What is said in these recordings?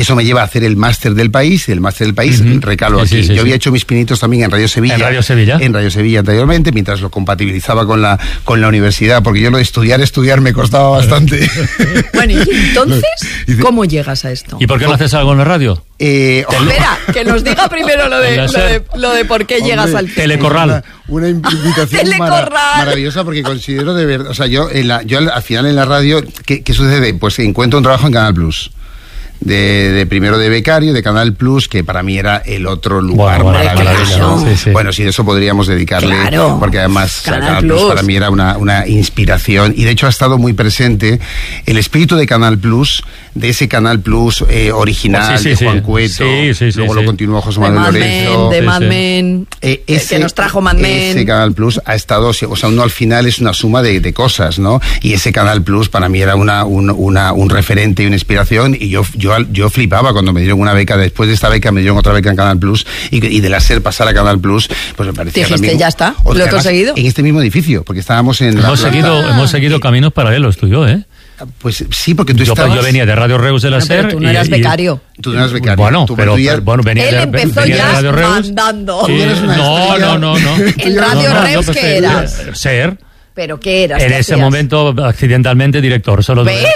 Eso me lleva a hacer el máster del país, y del máster del país recalo aquí. Yo había hecho mis pinitos también en Radio Sevilla. ¿En Radio Sevilla? En Radio Sevilla anteriormente, mientras lo compatibilizaba con la universidad, porque yo lo de estudiar me costaba bastante. Bueno, y entonces, ¿cómo llegas a esto? ¿Y por qué no haces algo en la radio? Espera, que nos diga primero lo de por qué llegas al Telecorral. Una invitación maravillosa, porque considero de verdad, o sea, yo al final en la radio, ¿qué sucede? Pues encuentro un trabajo en Canal Plus. De primero de becario, de Canal Plus, que para mí era el otro lugar maravilloso. Sí. Bueno, sí, de eso podríamos dedicarle, porque además Canal Plus para mí era una inspiración, y de hecho ha estado muy presente el espíritu de Canal Plus, de ese Canal Plus original, de Juan Cueto, luego lo continuó José Manuel Lorenzo, de Mad Men, que nos trajo Mad Men. Ese Canal Plus ha estado, o sea, uno al final es una suma de cosas, ¿no? Y ese Canal Plus para mí era un referente y una inspiración, y yo flipaba cuando me dieron una beca. Después de esta beca me dieron otra beca en Canal Plus, y de la SER pasar a Canal Plus, pues me parecía dijiste, también... ya está, lo he conseguido. En este mismo edificio, porque estábamos en... Hemos seguido caminos paralelos, tú y yo, ¿eh? Pues sí, porque tú estabas... Yo venía de Radio Reus de la SER... Pero tú no eras becario. Tú no eras becario. Bueno, pero venía él empezó venía ya de Radio Reus. mandando. No. ¿En Radio Reus qué eras? SER. ¿Pero qué eras? En ese momento, accidentalmente, director. ¿Ves?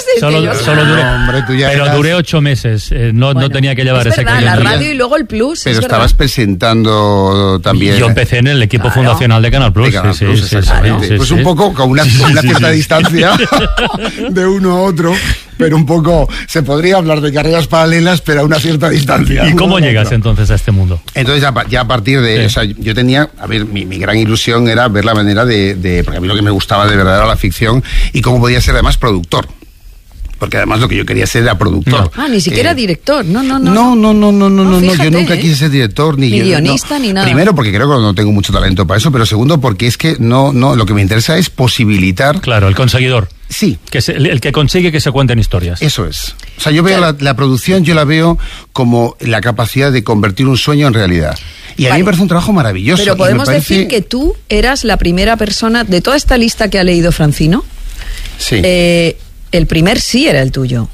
Pero duré 8 meses. No tenía que llevar ese cañón. La radio y luego el Plus. Pero estabas presentando también... Yo empecé en el equipo fundacional de Canal Plus. Exactamente. Pues un poco con una cierta distancia de uno a otro, pero un poco... Se podría hablar de carreras paralelas, pero a una cierta distancia. ¿Y cómo llegas entonces a este mundo? Entonces ya a partir de... O sea, yo tenía... A ver, mi gran ilusión era ver la manera de... Porque a mí lo que me gustaba de verdad era la ficción, y cómo podía ser además productor. Porque además lo que yo quería ser era productor. Ni siquiera director. No. Fíjate, yo nunca quise ser director ni guionista ni nada. Primero porque creo que no tengo mucho talento para eso, pero segundo porque es que no, lo que me interesa es posibilitar. Claro, el conseguidor. Sí. Que el que consigue que se cuenten historias. Eso es. O sea, yo veo la producción, yo la veo como la capacidad de convertir un sueño en realidad. Y a mí me parece un trabajo maravilloso. Pero podemos decir que tú eras la primera persona de toda esta lista que ha leído Francino. Sí. El primer sí era el tuyo.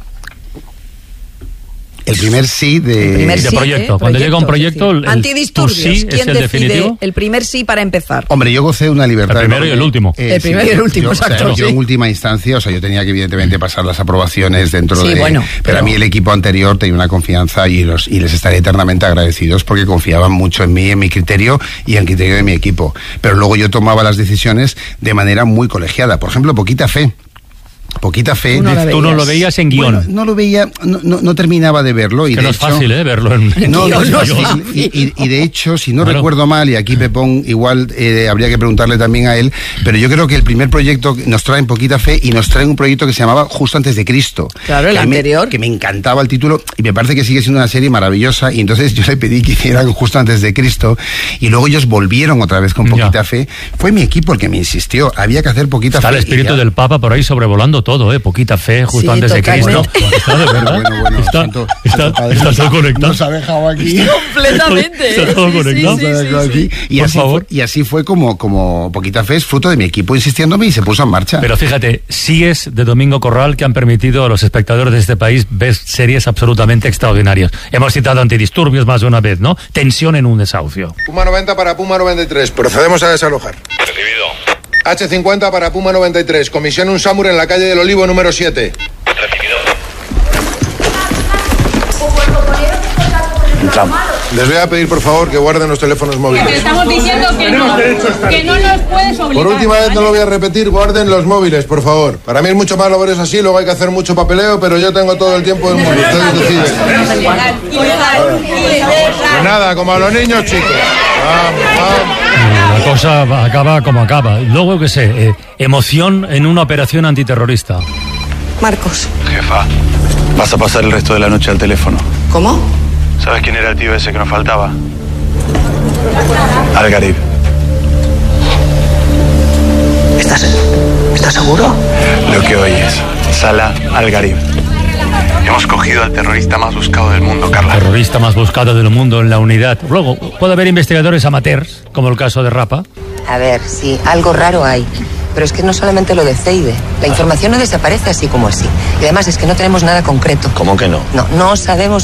El primer sí de proyecto. Cuando llega un proyecto, antidisturbios. Sí ¿Quién es el decide definitivo? El primer sí para empezar? Hombre, yo gocé una libertad. El primero y el último. El primero y el último, exacto. Yo en última instancia, o sea, yo tenía que evidentemente pasar las aprobaciones dentro de... Bueno, pero a mí el equipo anterior tenía una confianza, y les estaré eternamente agradecidos, porque confiaban mucho en mí, en mi criterio y en el criterio de mi equipo. Pero luego yo tomaba las decisiones de manera muy colegiada. Por ejemplo, Poquita Fe. Tú no lo veías en guión. Bueno, no lo veía, no terminaba de verlo. Y que de no hecho, es fácil, verlo en guión. No es fácil. Y de hecho, si no recuerdo mal, y aquí Pepón igual habría que preguntarle también a él, pero yo creo que el primer proyecto nos trae Poquita Fe, y nos trae un proyecto que se llamaba Justo antes de Cristo. Claro, el anterior. Que me encantaba el título, y me parece que sigue siendo una serie maravillosa, y entonces yo le pedí que hicieran Justo antes de Cristo, y luego ellos volvieron otra vez con Poquita Fe. Fue mi equipo el que me insistió, había que hacer Poquita Fe. Está el espíritu del Papa por ahí sobrevolando todo, Poquita Fe, justo antes totalmente. de Cristo. Está de verdad. Bueno, está todo conectado. Nos ha dejado aquí. Completamente. Está todo conectado. Sí. Y así fue como Poquita Fe es fruto de mi equipo insistiéndome, y se puso en marcha. Pero fíjate, sí es de Domingo Corral que han permitido a los espectadores de este país ver series absolutamente extraordinarias. Hemos citado Antidisturbios más de una vez, ¿no? Tensión en un desahucio. Puma 90 para Puma 93. Procedemos a desalojar. Recibido. H50 para Puma 93. Comisión Un Samur en la calle del Olivo número 7. Recibido. Entramos. Les voy a pedir, por favor, que guarden los teléfonos móviles. Te estamos diciendo que no los puedes obligar. Por última vez, no lo voy a repetir, guarden los móviles, por favor. Para mí es mucho más labores así, luego hay que hacer mucho papeleo, pero yo tengo todo el tiempo del mundo. Ustedes deciden. Pues nada, como a los niños, chicos. La cosa acaba como acaba. Luego, qué sé, emoción en una operación antiterrorista. Marcos. Jefa, vas a pasar el resto de la noche al teléfono. ¿Cómo? ¿Sabes quién era el tío ese que nos faltaba? Algarib. ¿Estás seguro? Lo que oyes. Salah Algarib. Hemos cogido al terrorista más buscado del mundo, Carla. Terrorista más buscado del mundo en la unidad. Luego, puede haber investigadores amateurs, como el caso de Rapa. A ver, sí, algo raro hay. Pero es que no solamente lo de Ceide. La información no desaparece así como así. Y además es que no tenemos nada concreto. ¿Cómo que no? No sabemos